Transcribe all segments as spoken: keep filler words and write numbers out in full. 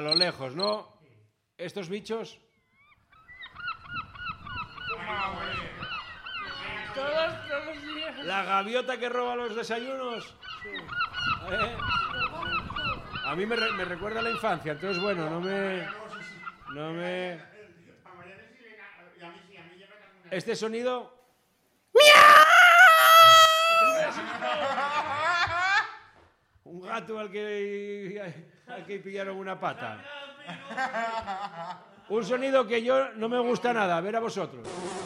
A lo lejos, ¿no? Estos bichos... Todos, todos los días. La gaviota que roba los desayunos. ¿Eh? A mí me, re me recuerda a la infancia, entonces bueno, no me... No me... Este sonido... Un gato al que, al que pillaron una pata. Un sonido que yo no me gusta nada, a ver a vosotros.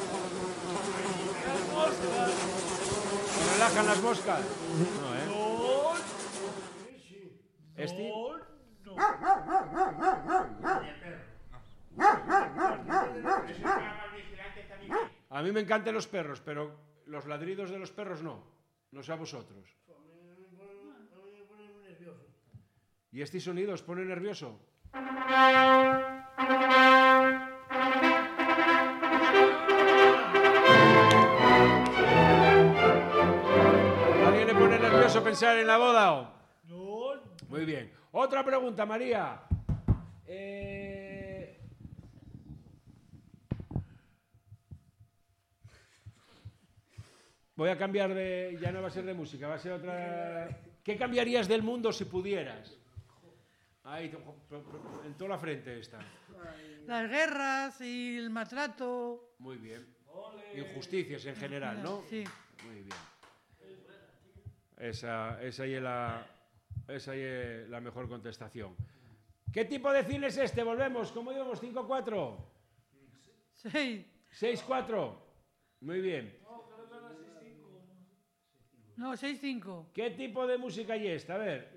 Las moscas. ¿Me relajan las moscas? No, ¿eh? No. ¿Este? No. A mí me encantan los perros, pero los ladridos de los perros no. No sé a vosotros. ¿Y este sonido os pone nervioso? ¿Alguien le pone nervioso pensar en la boda o? No. Muy bien. Otra pregunta, María. Eh... Voy a cambiar de... Ya no va a ser de música, va a ser otra... ¿Qué cambiarías del mundo si pudieras? Ahí, en toda la frente está. Las guerras y el maltrato. Muy bien. Injusticias en general, ¿no? Sí. Muy bien. Esa, esa, es la, esa es la mejor contestación. ¿Qué tipo de cine es este? Volvemos. ¿Cómo íbamos? ¿cinco cuatro? Sí. ¿seis cuatro? Muy bien. No, seis cinco. ¿Qué tipo de música hay esta? A ver.